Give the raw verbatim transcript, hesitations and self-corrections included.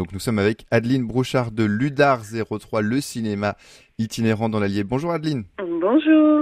Donc nous sommes avec Adeline Brouchard de Ludar zéro trois, le cinéma itinérant dans l'Allier. Bonjour Adeline. Bonjour.